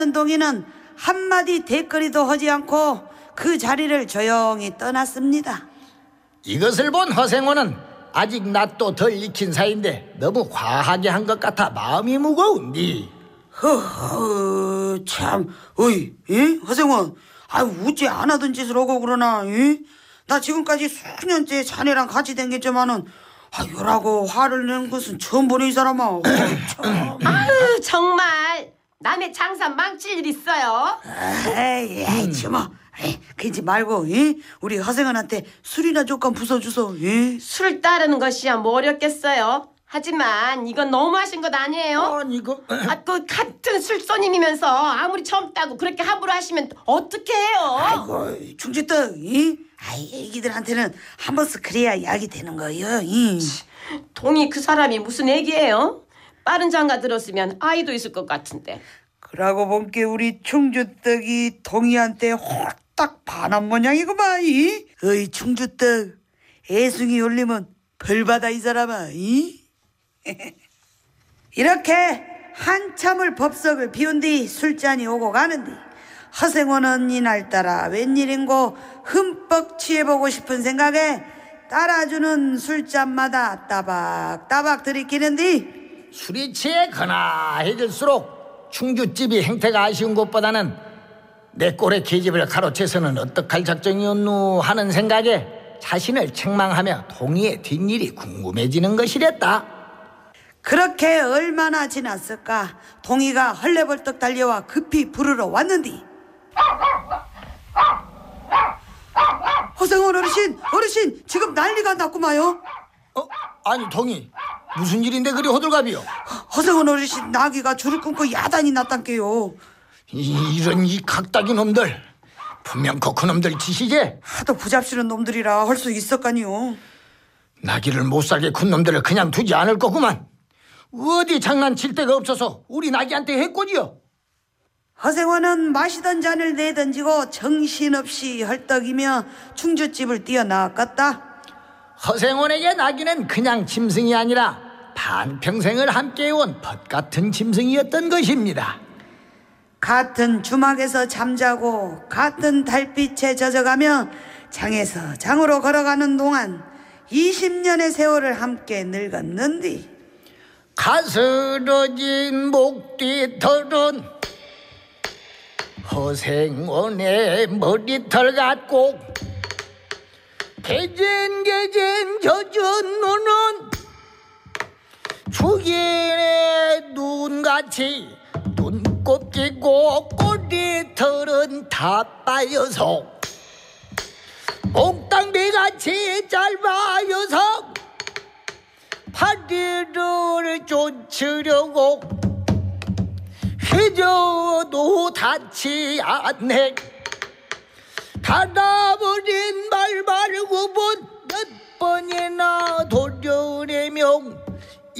동이는 한마디 댓글이도 하지 않고 그 자리를 조용히 떠났습니다. 이것을 본 허생호는 아직 낯도 덜 익힌 사이인데 너무 과하게 한 것 같아 마음이 무거운디. 허허, 참, 어이, 허생원, 어찌 안 하던 짓을 하고 그러나, 나 지금까지 수년째 자네랑 같이 댕겼지만은, 요라고 화를 내는 것은 처음 보는 이 사람아. 참. 아유, 정말 남의 장사 망칠 일 있어요? 에이, 뭐, 그러지 말고, 우리 허생원한테 술이나 조금 부숴주소. 술 따르는 것이야 뭐 어렵겠어요. 하지만 이건 너무하신 것 아니에요? 아니 이거 그 같은 술손님이면서 아무리 젊다고 그렇게 함부로 하시면 어떡해요? 아이고, 충주떡, 애기들한테는 한 번씩 그래야 약이 되는 거예요. 동이 그 사람이 무슨 애기예요? 빠른 장가 들었으면 아이도 있을 것 같은데. 그러고 본게 우리 충주떡이 동이한테 홀딱 반한 모양이구만. 어이 충주떡, 애숭이 올리면 벌받아 이 사람아. 이렇게 한참을 법석을 비운 뒤 술잔이 오고 가는데 허생원은 이날따라 웬일인고 흠뻑 취해보고 싶은 생각에 따라주는 술잔마다 따박따박 들이키는데 술이 취해 거나해질수록 충주집이 행태가 아쉬운 것보다는 내 꼴의 계집을 가로채서는 어떡할 작정이었누 하는 생각에 자신을 책망하며 동이의 뒷일이 궁금해지는 것이랬다. 그렇게 얼마나 지났을까. 동이가 헐레벌떡 달려와 급히 부르러 왔는디 허생원 어르신 지금 난리가 났구마요. 아니 동이 무슨 일인데 그리 호들갑이요? 허생원 어르신 나귀가 줄을 끊고 야단이 났단께요. 이런 이 각닥이 놈들 분명 그 놈들 짓이지? 하도 부잡스러운 놈들이라 할 수 있었까니요. 나귀를 못살게 군 놈들을 그냥 두지 않을 거구만. 어디 장난칠 데가 없어서 우리 나귀한테 했거지요. 허생원은 마시던 잔을 내던지고 정신없이 헐떡이며 충주집을 뛰어나갔다. 허생원에게 나귀는 그냥 짐승이 아니라 반평생을 함께해온 벗 같은 짐승이었던 것입니다. 같은 주막에서 잠자고 같은 달빛에 젖어가며 장에서 장으로 걸어가는 동안 20년의 세월을 함께 늙었는디 가스러진 목뒤털은 허생원의 머리털 같고 개진 젖은 눈은 주인의 눈같이 눈곱 끼고 꼬리털은 다 빠여서 옥당비같이 짧아여서 파리를 쫓으려고 휘저어도 닿지 않네. 바다